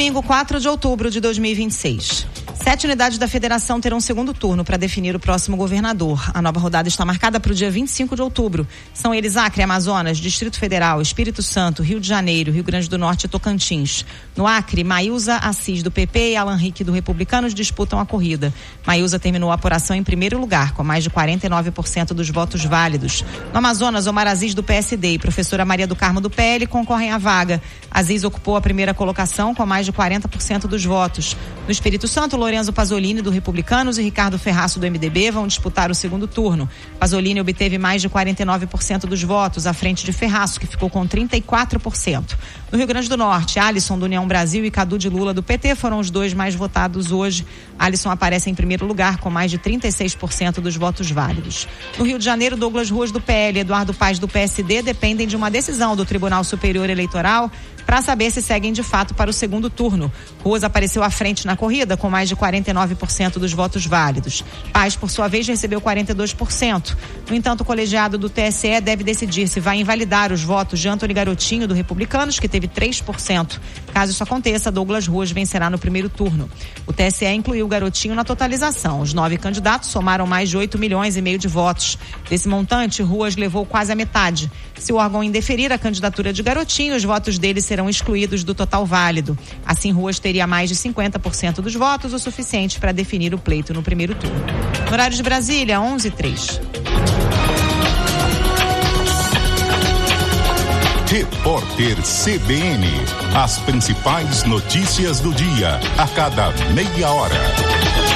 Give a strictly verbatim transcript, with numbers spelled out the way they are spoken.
Domingo, quatro de outubro de dois mil e vinte e seis. Sete unidades da federação terão segundo turno para definir o próximo governador. A nova rodada está marcada para o dia vinte e cinco de outubro. São eles Acre, Amazonas, Distrito Federal, Espírito Santo, Rio de Janeiro, Rio Grande do Norte e Tocantins. No Acre, Maílza Assis do P P e Alan Rick do Republicanos disputam a corrida. Maílza terminou a apuração em primeiro lugar, com mais de quarenta e nove por cento dos votos válidos. No Amazonas, Omar Aziz do P S D e professora Maria do Carmo do P L concorrem à vaga. Aziz ocupou a primeira colocação com mais de quarenta por cento dos votos. No Espírito Santo, Lorenzo Pasolini do Republicanos e Ricardo Ferraço do M D B vão disputar o segundo turno. Pasolini obteve mais de quarenta e nove por cento dos votos, à frente de Ferraço, que ficou com trinta e quatro por cento. No Rio Grande do Norte, Alisson do União Brasil e Cadu de Lula do P T foram os dois mais votados hoje. Alisson aparece em primeiro lugar com mais de trinta e seis por cento dos votos válidos. No Rio de Janeiro, Douglas Ruas do P L e Eduardo Paes do P S D dependem de uma decisão do Tribunal Superior Eleitoral para saber se seguem de fato para o segundo turno. Ruas apareceu à frente na corrida com mais de quarenta e nove por cento dos votos válidos. Paes, por sua vez, recebeu quarenta e dois por cento. No entanto, o colegiado do T S E deve decidir se vai invalidar os votos de Antony Garotinho do Republicanos, que teve três por cento. Caso isso aconteça, Douglas Ruas vencerá no primeiro turno. O T S E incluiu o Garotinho na totalização. Os nove candidatos somaram mais de oito milhões e meio de votos. Desse montante, Ruas levou quase a metade. Se o órgão indeferir a candidatura de Garotinho, os votos dele serão excluídos do total válido. Assim, Ruas teria mais de cinquenta por cento dos votos, o suficiente para definir o pleito no primeiro turno. No horário de Brasília, onze e três. Repórter C B N. As principais notícias do dia, a cada meia hora.